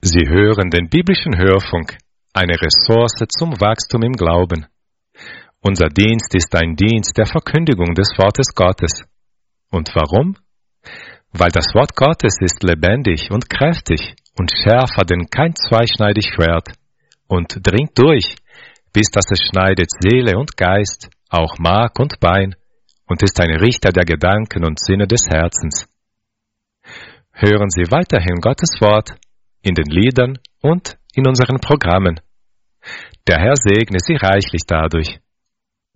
Sie hören den biblischen Hörfunk, eine Ressource zum Wachstum im Glauben. Unser Dienst ist ein Dienst der Verkündigung des Wortes Gottes. Und warum? Weil das Wort Gottes ist lebendig und kräftig und schärfer denn kein zweischneidig Schwert und dringt durch, bis dass es schneidet Seele und Geist, auch Mark und Bein, und ist ein Richter der Gedanken und Sinne des Herzens. Hören Sie weiterhin Gottes Wort in den Liedern und in unseren Programmen. Der Herr segne Sie reichlich dadurch.